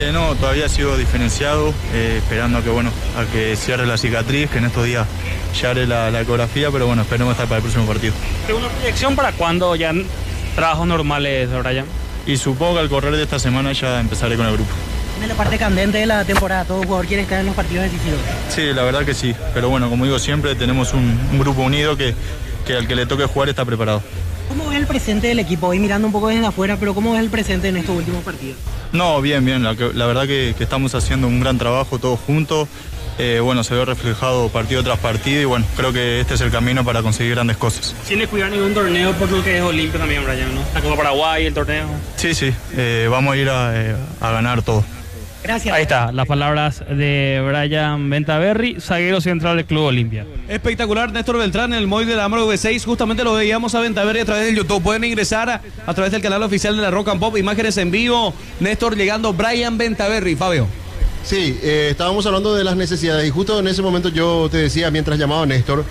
No, todavía sigo diferenciado, esperando a que cierre la cicatriz, que en estos días ya haré la ecografía, pero bueno, esperemos estar para el próximo partido. ¿Tengo una proyección para cuándo ya trabajos normales, Brian? Y supongo que al correr de esta semana ya empezaré con el grupo. En la parte candente de la temporada, todo jugador quiere estar en los partidos decisivos. Sí, la verdad que sí, pero bueno, como digo siempre, tenemos un grupo unido que al que le toque jugar está preparado. ¿Cómo ves el presente del equipo? Hoy mirando un poco desde afuera, pero ¿cómo ves el presente en estos últimos partidos? No, bien, la verdad que estamos haciendo un gran trabajo todos juntos. Bueno, se ve reflejado partido tras partido y bueno, creo que este es el camino para conseguir grandes cosas. Sin descuidar ningún torneo por lo que es Olimpia también, Brian, ¿no? La Copa Paraguay, el torneo. Sí, vamos a ir a ganar todo. Gracias. Ahí está, las palabras de Brian Ventaverri, zaguero central del Club Olimpia. Espectacular, Néstor Beltrán en el móvil de la Amaro V6. Justamente lo veíamos a Ventaverri a través del YouTube. Pueden ingresar a través del canal oficial de la Rock and Pop. Imágenes en vivo. Néstor llegando, Brian Ventaverri. Fabio. Sí, estábamos hablando de las necesidades y justo en ese momento yo te decía, mientras llamaba Néstor,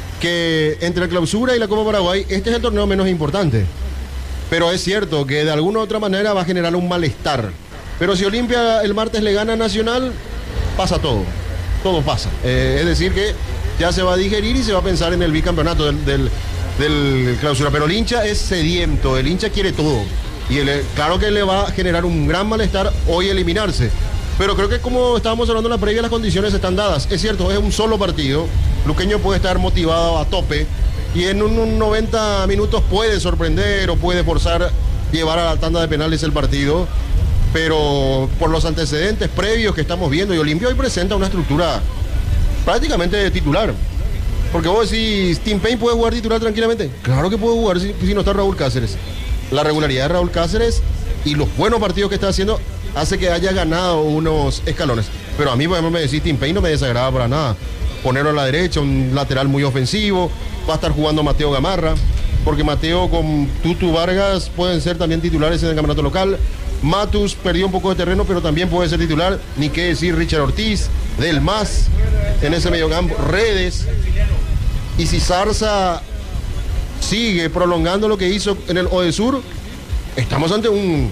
que entre la clausura y la Copa Paraguay, este es el torneo menos importante. Pero es cierto que de alguna u otra manera va a generar un malestar. Pero si Olimpia el martes le gana a Nacional, pasa todo. Todo pasa. Es decir que ya se va a digerir y se va a pensar en el bicampeonato del clausura. Pero el hincha es sediento, el hincha quiere todo. Y claro que le va a generar un gran malestar hoy eliminarse. Pero creo que como estábamos hablando en la previa, las condiciones están dadas. Es cierto, es un solo partido. Luqueño puede estar motivado a tope. Y en unos 90 minutos puede sorprender o puede forzar llevar a la tanda de penales el partido. Pero por los antecedentes previos que estamos viendo, y Olimpia hoy presenta una estructura prácticamente titular. Porque vos decís, Tim Payne puede jugar titular tranquilamente. Claro que puede jugar si no está Raúl Cáceres. La regularidad de Raúl Cáceres y los buenos partidos que está haciendo hace que haya ganado unos escalones. Pero a mí, por ejemplo, me decís, Tim Payne no me desagrada para nada. Ponerlo a la derecha, un lateral muy ofensivo. Va a estar jugando Mateo Gamarra, porque Mateo con Tutu Vargas pueden ser también titulares en el campeonato local. Matus perdió un poco de terreno, pero también puede ser titular. Ni qué decir Richard Ortiz, Del Mas, en ese mediocampo, Redes. Y si Zarza sigue prolongando lo que hizo en el Odesur, estamos ante un